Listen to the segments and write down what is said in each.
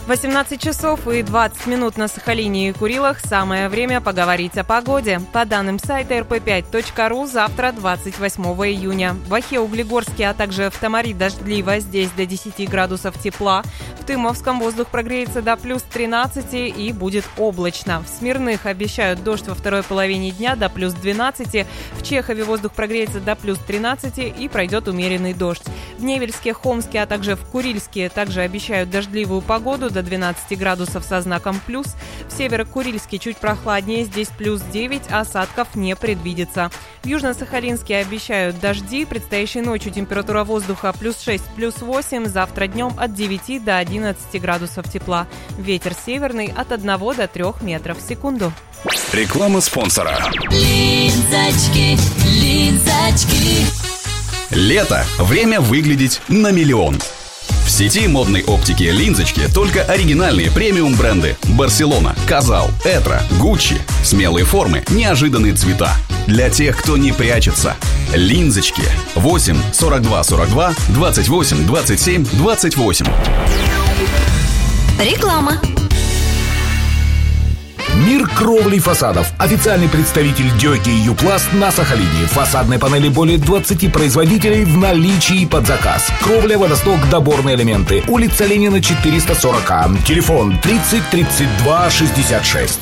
18 часов и 20 минут на Сахалине и Курилах. Самое время поговорить о погоде. По данным сайта rp5.ru, завтра, 28 июня. В Охе-Углегорске, а также в Тамари дождливо, здесь до 10 градусов тепла. В Тымовском воздух прогреется до плюс 13 и будет облачно. В Смирных обещают дождь во второй половине дня до плюс 12. В Чехове воздух прогреется до плюс 13 и пройдет умеренный дождь. В Невельске, Хомске, а также в Курильске также обещают дождливую погоду до 12 градусов со знаком плюс. В Северо-Курильске чуть прохладнее, здесь плюс 9, осадков не предвидится. В Южно-Сахалинске обещают дожди. Предстоящей ночью температура воздуха плюс 6, плюс 8. Завтра днем от 9 до 11 градусов тепла. Ветер северный от 1 до 3 метров в секунду. Реклама спонсора. Линзочки. Лето. Время выглядеть на миллион. В сети модной оптики «Линзочки» только оригинальные премиум-бренды: Барселона, Казал, Этро, Гуччи. Смелые формы, неожиданные цвета. Для тех, кто не прячется. «Линзочки». 8 42 42 28 27 28. Реклама. Мир кровли фасадов. Официальный представитель Дёки и Юпласт на Сахалине. Фасадные панели более 20 производителей в наличии под заказ. Кровля, водосток, доборные элементы. Улица Ленина, 440. Телефон 30 32 66.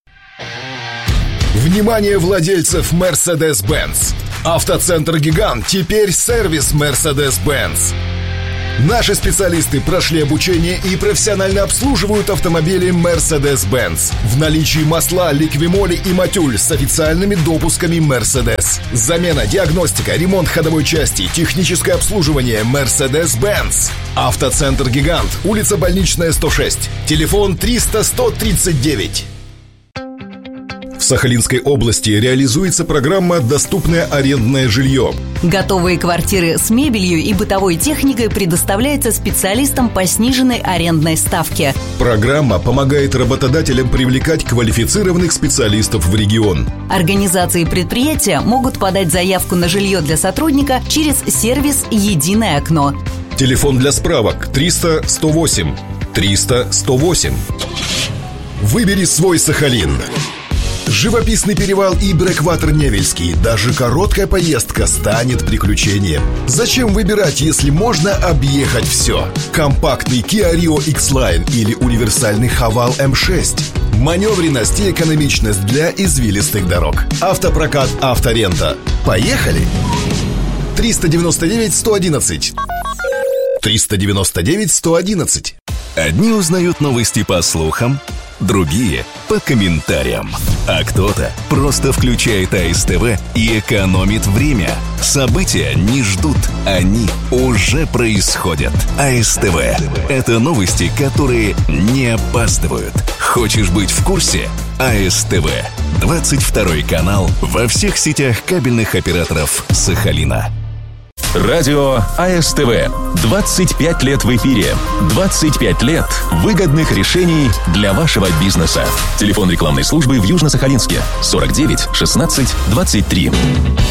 Внимание владельцев Mercedes-Benz. Автоцентр «Гигант» теперь сервис Mercedes-Benz. Наши специалисты прошли обучение и профессионально обслуживают автомобили Mercedes-Benz. В наличии масла, ликвимоли и матюль с официальными допусками Mercedes. Замена, диагностика, ремонт ходовой части, техническое обслуживание Mercedes-Benz. Автоцентр «Гигант», улица Больничная, 106. Телефон 300 139. В Сахалинской области реализуется программа «Доступное арендное жилье». Готовые квартиры с мебелью и бытовой техникой предоставляются специалистам по сниженной арендной ставке. Программа помогает работодателям привлекать квалифицированных специалистов в регион. Организации и предприятия могут подать заявку на жилье для сотрудника через сервис «Единое окно». Телефон для справок 300 108 300 108. Выбери свой Сахалин. Живописный перевал и брэкватер Невельский. Даже короткая поездка станет приключением. Зачем выбирать, если можно объехать все? Компактный Kia Rio X-Line или универсальный Haval M6. Маневренность и экономичность для извилистых дорог. Автопрокат «Авторента». Поехали! 399 111. 399 111. Одни узнают новости по слухам, другие – по комментариям. А кто-то просто включает АСТВ и экономит время. События не ждут, они уже происходят. АСТВ – это новости, которые не опаздывают. Хочешь быть в курсе? АСТВ. 22 канал во всех сетях кабельных операторов Сахалина. Радио АСТВ. 25 лет в эфире. 25 лет выгодных решений для вашего бизнеса. Телефон рекламной службы в Южно-Сахалинске 49 16 23.